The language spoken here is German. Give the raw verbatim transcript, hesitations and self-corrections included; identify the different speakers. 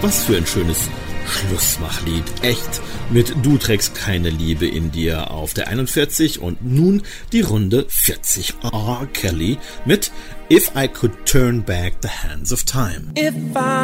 Speaker 1: Was für ein schönes Schlussmachlied. Echt. Mit Du trägst keine Liebe in dir auf der einundvierzig und nun die Runde vierzig. R. Kelly mit If I Could Turn Back the Hands of Time.
Speaker 2: If I